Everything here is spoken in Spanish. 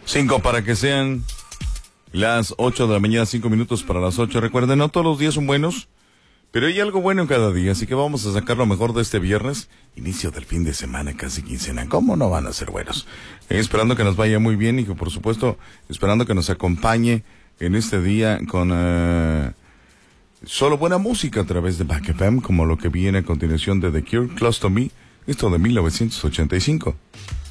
5 para que sean las 8 de la mañana, 5 minutos para las 8. Recuerden, no todos los días son buenos, pero hay algo bueno en cada día, así que vamos a sacar lo mejor de este viernes, inicio del fin de semana, casi quincena. ¿Cómo no van a ser buenos? Esperando que nos vaya muy bien y que, por supuesto, esperando que nos acompañe en este día con solo buena música a través de Back FM, como lo que viene a continuación de The Cure, Close to Me, esto de 1985.